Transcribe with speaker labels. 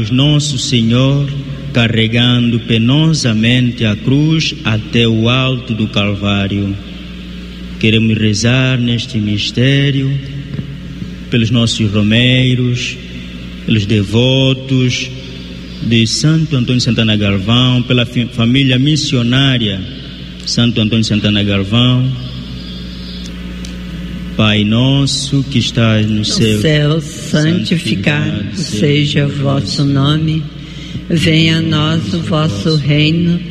Speaker 1: Nosso Senhor, carregando penosamente a cruz até o alto do Calvário. Queremos rezar neste mistério pelos nossos romeiros, pelos devotos de Santo Antônio Santana Galvão, pela família missionária Santo Antônio Santana Galvão. Pai nosso que estás no céu,
Speaker 2: santificado seja o vosso nome. Venha a nós o vosso reino.